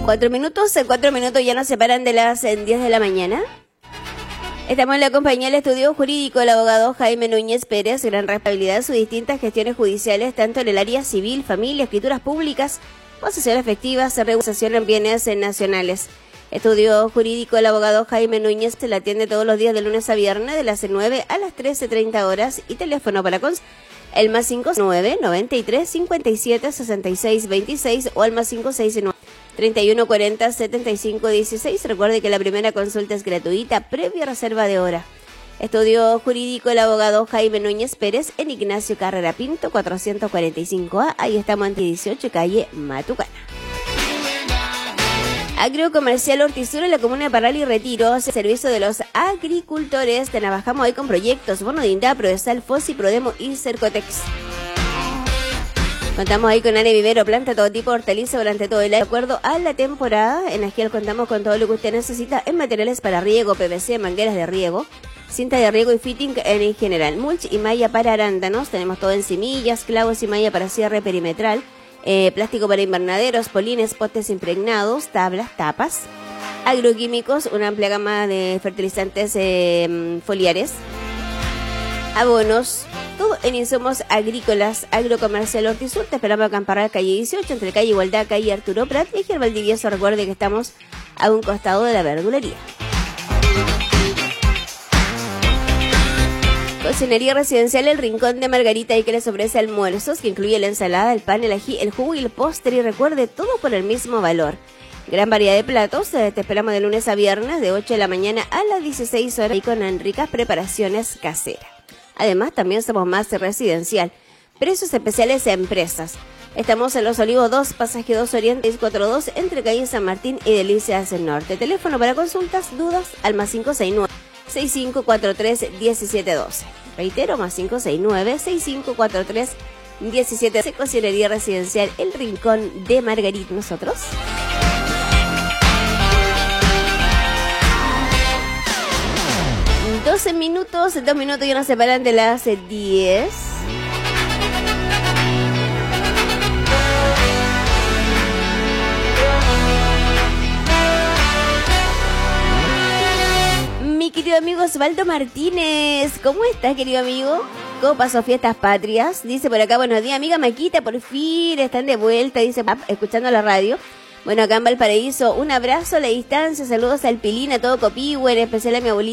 4 minutos ya nos separan de las 10 de la mañana. Estamos en la compañía del estudio jurídico del abogado Jaime Núñez Pérez, gran responsabilidad en sus distintas gestiones judiciales, tanto en el área civil, familia, escrituras públicas, posesión efectiva, regulación en bienes nacionales. Estudio jurídico del abogado Jaime Núñez se la atiende todos los días de lunes a viernes de las 9 a las 13:30 horas y teléfono para el más 59 93 57 66 26 o al más 569 31 40 75 16. Recuerde que la primera consulta es gratuita, previa reserva de hora. Estudio jurídico el abogado Jaime Núñez Pérez en Ignacio Carrera Pinto, 445A. Ahí estamos en 18, calle Matucana. Agrocomercial Hortisur en la comuna de Parral y Retiro, servicio de los agricultores. Trabajamos hoy con proyectos Bono de INDA, Prodesal, Fosi, Prodemo y Cercotex. Contamos ahí con área vivero, planta, todo tipo de hortalizas durante todo el año. De acuerdo a la temporada, en Agiel contamos con todo lo que usted necesita en materiales para riego, PVC, mangueras de riego, cinta de riego y fitting en general. Mulch y malla para arándanos. Tenemos todo en semillas, clavos y malla para cierre perimetral. Plástico para invernaderos, polines, potes impregnados, tablas, tapas. Agroquímicos, una amplia gama de fertilizantes foliares. Abonos. Todo en insumos agrícolas. Agrocomercial Hortisur. Te esperamos acá en Parral, calle 18, entre calle Igualdad, calle Arturo Prat y Agiel Valdivieso. Recuerde que estamos a un costado de la verdulería. Cocinería residencial El Rincón de Margarita, y que les ofrece almuerzos que incluye la ensalada, el pan, el ají, el jugo y el postre, y recuerde, todo por el mismo valor. Gran variedad de platos. Te esperamos de lunes a viernes de 8 de la mañana a las 16 horas y con ricas preparaciones caseras. Además, también somos más residencial. Precios especiales a empresas. Estamos en Los Olivos 2, pasaje 2 Oriente 642, entre calle San Martín y Delicias del Norte. Teléfono para consultas, dudas, al más 569 6543 1712. Reitero, más 569 6543 1712. Cocinería residencial El Rincón de Margarita. Nosotros 12 minutos, 2 minutos ya nos separan de las 10. Mi querido amigo Osvaldo Martínez, ¿cómo estás, querido amigo? ¿Cómo pasó fiestas patrias? Dice por acá, buenos días, amiga Maquita, por fin están de vuelta, dice, escuchando la radio. Bueno, acá en Valparaíso, un abrazo a la distancia, saludos al Pilín, a todo Copihue, en especial a mi abuelita